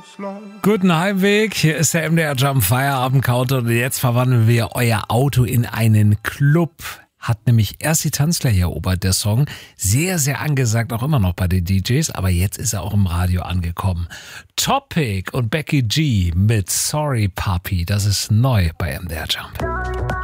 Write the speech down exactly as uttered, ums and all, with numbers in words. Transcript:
Guten Heimweg, hier ist der M D R Jump Feierabend Countdown und jetzt verwandeln wir euer Auto in einen Club. Hat nämlich erst die Tanzfläche erobert, der Song. Sehr, sehr angesagt, auch immer noch bei den D Js, aber jetzt ist er auch im Radio angekommen. Topic und Becky G mit Sorry Papi, das ist neu bei M D R Jump.